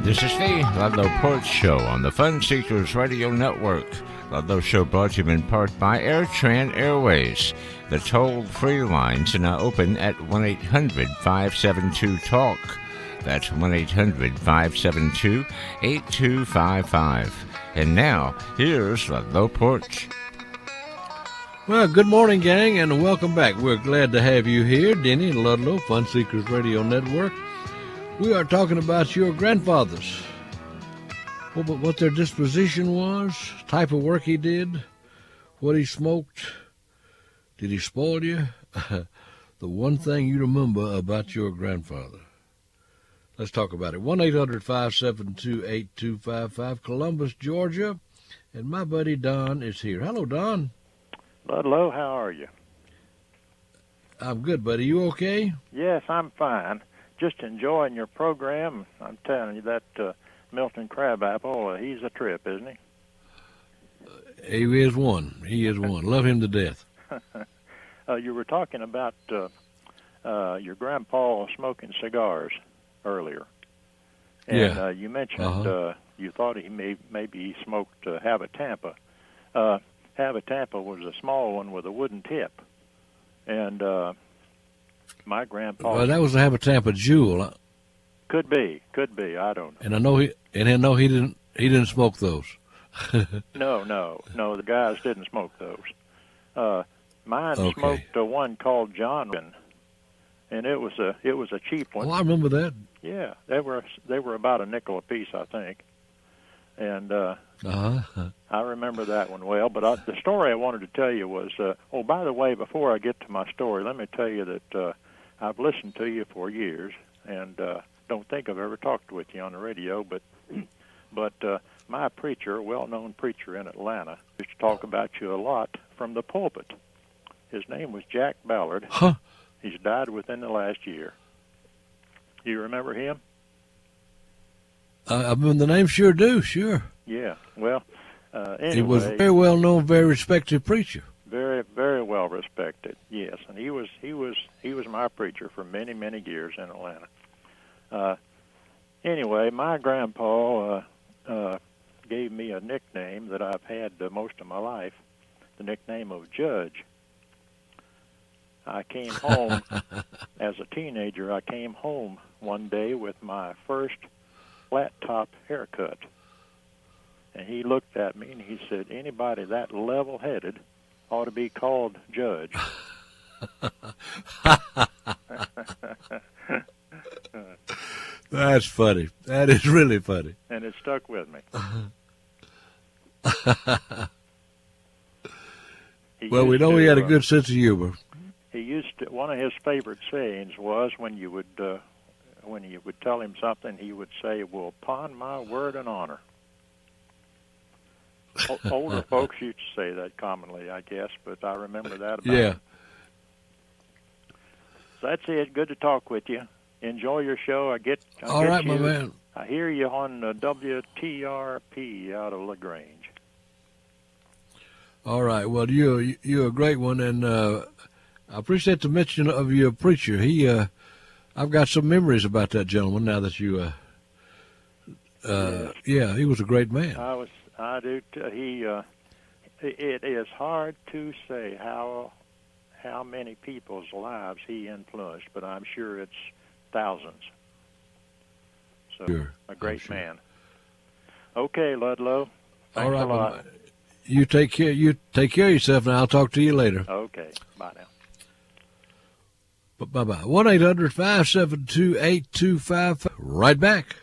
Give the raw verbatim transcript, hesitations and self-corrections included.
This is the Ludlow Porch Show on the Fun Seekers Radio Network. Ludlow Show brought to you in part by AirTran Airways. The toll-free lines are now open at one eight hundred five seven two talk. That's one eight hundred five seven two eight two five five. And now, here's Ludlow Porch. Well, good morning, gang, and welcome back. We're glad to have you here, Denny and Ludlow, Fun Seekers Radio Network. We are talking about your grandfathers, what, what their disposition was, type of work he did, what he smoked, did he spoil you? The one thing you remember about your grandfather. Let's talk about it. one eight hundred five seven two eight two five five, Columbus, Georgia, and my buddy Don is here. Hello, Don. Ludlow, how are you? I'm good, buddy. You okay? Yes, I'm fine. Just enjoying your program. I'm telling you, that uh, Milton Crabapple, uh, he's a trip, isn't he? Uh, he is one. He is one. Love him to death. uh, you were talking about uh, uh, your grandpa smoking cigars earlier. And yeah. uh, you mentioned uh-huh. uh, you thought he may maybe he smoked uh, Habatampa. Uh, Habatampa was a small one with a wooden tip. And uh, my grandpa... Well, that was the Habatampa Jewel. Could be, could be. I don't know. And I know he and I know he didn't he didn't smoke those. no, no, no. The guys didn't smoke those. Uh, mine okay. smoked uh, one called John, and it was a it was a cheap one. Oh, I remember that. Yeah, they were they were about a nickel a piece, I think. And uh, uh-huh. I remember that one well. But I, the story I wanted to tell you was, uh, oh, by the way, before I get to my story, let me tell you that uh, I've listened to you for years, and uh, don't think I've ever talked with you on the radio, but but uh, my preacher, well-known preacher in Atlanta, used to talk about you a lot from the pulpit. His name was Jack Ballard. Huh. He's died within the last year. You remember him? Uh, I mean, the name sure do, sure. Yeah, well, uh, anyway. He was a very well-known, very respected preacher. Very, very well respected, yes. And he was he was, he was my preacher for many, many years in Atlanta. Uh, anyway, my grandpa uh, uh, gave me a nickname that I've had uh, most of my life, the nickname of Judge. I came home, as a teenager, I came home one day with my first flat-top haircut. And he looked at me and he said, anybody that level-headed ought to be called Judge. That's funny. That is really funny. And it stuck with me. Well, we know to, he had a uh, good sense of humor. He used to, one of his favorite sayings was when you would uh, when you would tell him something, he would say, well, upon my word and honor. O- older folks used to say that commonly, I guess, but I remember that about Yeah. him. So that's it. Good to talk with you. Enjoy your show. I get, I All get right, you, my man. I hear you on uh, W T R P out of LaGrange. All right. Well, you're you're a great one, and uh, I appreciate the mention of your preacher. He, uh, I've got some memories about that gentleman now that you. Uh, uh, yes. Yeah, he was a great man. I was. I do. T- he. Uh, it is hard to say how how many people's lives he influenced, but I'm sure it's thousands. So Sure, a great sure. man. Okay, Ludlow. Thanks All right, a lot. well, you take care. You take care of yourself, and I'll talk to you later. Okay. Bye now. Bye bye. One eight hundred five seven two eight two five five. Right back.